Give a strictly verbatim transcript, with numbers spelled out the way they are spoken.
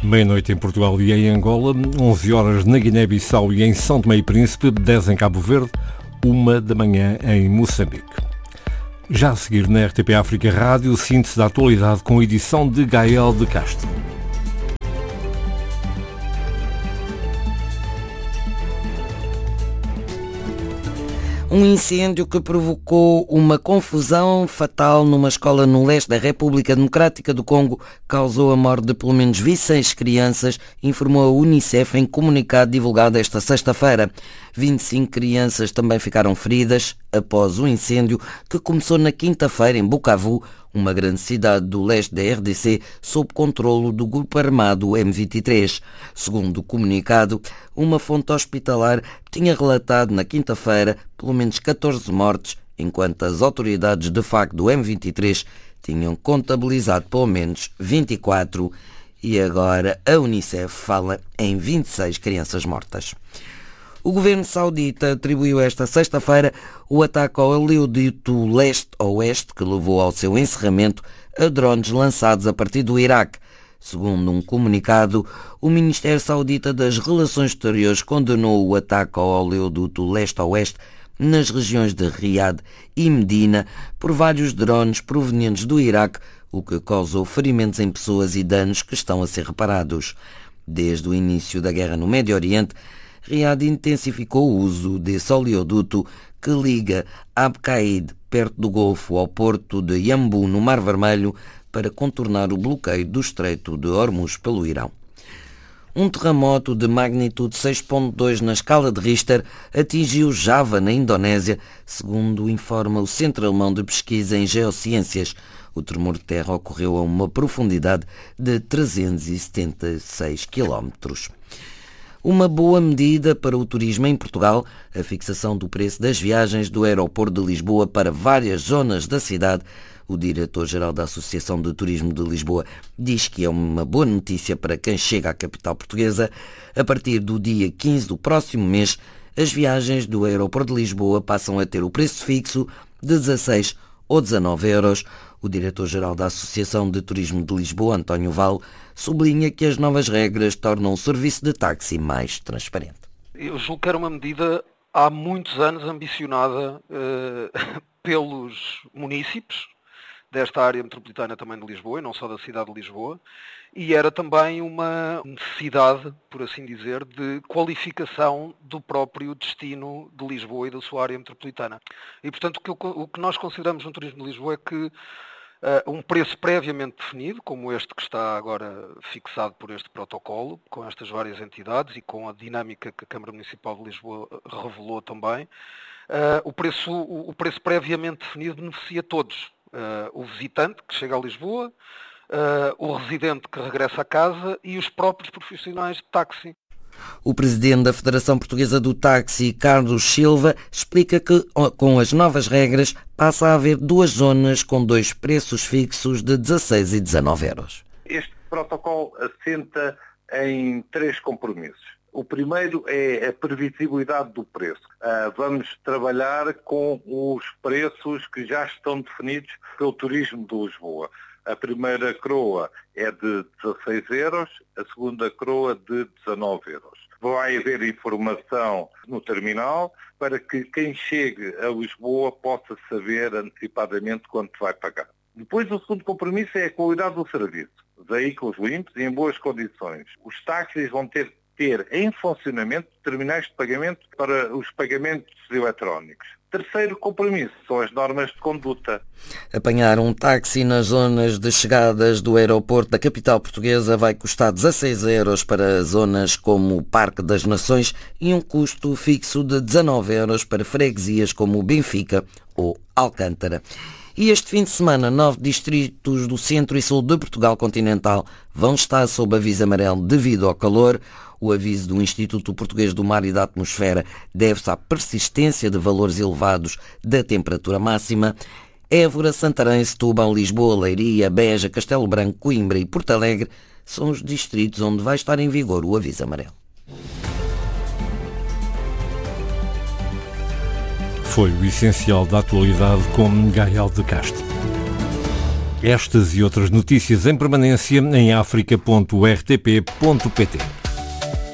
Meia-noite em Portugal e em Angola, onze horas na Guiné-Bissau e em São Tomé e Príncipe, dez em Cabo Verde, uma da manhã em Moçambique. Já a seguir na R T P África Rádio, síntese da atualidade com edição de Gael de Castro. Um incêndio que provocou uma confusão fatal numa escola no leste da República Democrática do Congo causou a morte de pelo menos vinte e seis crianças, informou a Unicef em comunicado divulgado esta sexta-feira. vinte e cinco crianças também ficaram feridas após o incêndio que começou na quinta-feira em Bukavu, uma grande cidade do leste da R D C, sob controlo do grupo armado M vinte e três. Segundo o comunicado, uma fonte hospitalar tinha relatado na quinta-feira pelo menos catorze mortes, enquanto as autoridades de facto do M vinte e três tinham contabilizado pelo menos vinte e quatro e agora a Unicef fala em vinte e seis crianças mortas. O governo saudita atribuiu esta sexta-feira o ataque ao oleoduto leste-oeste que levou ao seu encerramento a drones lançados a partir do Iraque. Segundo um comunicado, o Ministério Saudita das Relações Exteriores condenou o ataque ao oleoduto leste-oeste nas regiões de Riad e Medina por vários drones provenientes do Iraque, o que causou ferimentos em pessoas e danos que estão a ser reparados. Desde o início da guerra no Médio Oriente, Riad intensificou o uso desse oleoduto que liga Abqaid, perto do Golfo, ao porto de Yanbu, no Mar Vermelho, para contornar o bloqueio do Estreito de Hormuz pelo Irão. Um terremoto de magnitude seis ponto dois na escala de Richter atingiu Java, na Indonésia, segundo informa o Centro Alemão de Pesquisa em Geociências. O tremor de terra ocorreu a uma profundidade de trezentos e setenta e seis quilómetros. Uma boa medida para o turismo em Portugal, a fixação do preço das viagens do aeroporto de Lisboa para várias zonas da cidade. O diretor-geral da Associação de Turismo de Lisboa diz que é uma boa notícia para quem chega à capital portuguesa. A partir do dia quinze do próximo mês, as viagens do aeroporto de Lisboa passam a ter o preço fixo de dezasseis ou dezanove euros. O diretor-geral da Associação de Turismo de Lisboa, António Val, sublinha que as novas regras tornam o serviço de táxi mais transparente. Eu julgo que era uma medida há muitos anos ambicionada eh, pelos munícipes desta área metropolitana também de Lisboa, e não só da cidade de Lisboa, e era também uma necessidade, por assim dizer, de qualificação do próprio destino de Lisboa e da sua área metropolitana. E, portanto, o que, eu, o que nós consideramos no turismo de Lisboa é que uh, um preço previamente definido, como este que está agora fixado por este protocolo, com estas várias entidades e com a dinâmica que a Câmara Municipal de Lisboa revelou também, uh, o, preço, o, o preço previamente definido beneficia todos. Uh, o visitante que chega a Lisboa, uh, o residente que regressa a casa e os próprios profissionais de táxi. O presidente da Federação Portuguesa do Táxi, Carlos Silva, explica que com as novas regras passa a haver duas zonas com dois preços fixos de dezasseis e dezanove euros. Este protocolo assenta em três compromissos. O primeiro é a previsibilidade do preço. Uh, vamos trabalhar com os preços que já estão definidos pelo Turismo de Lisboa. A primeira coroa é de dezasseis euros, a segunda coroa de dezanove euros. Vai haver informação no terminal para que quem chegue a Lisboa possa saber antecipadamente quanto vai pagar. Depois, o segundo compromisso é a qualidade do serviço. Veículos limpos e em boas condições. Os táxis vão ter ter em funcionamento terminais de pagamento para os pagamentos eletrónicos. Terceiro compromisso são as normas de conduta. Apanhar um táxi nas zonas de chegadas do aeroporto da capital portuguesa vai custar dezasseis euros para zonas como o Parque das Nações e um custo fixo de dezanove euros para freguesias como o Benfica ou Alcântara. E este fim de semana, nove distritos do centro e sul de Portugal continental vão estar sob aviso amarelo devido ao calor. O aviso do Instituto Português do Mar e da Atmosfera deve-se à persistência de valores elevados da temperatura máxima. Évora, Santarém, Setúbal, Lisboa, Leiria, Beja, Castelo Branco, Coimbra e Porto Alegre são os distritos onde vai estar em vigor o aviso amarelo. Foi o essencial da atualidade com Gael de Castro. Estas e outras notícias em permanência em africa ponto r t p ponto p t.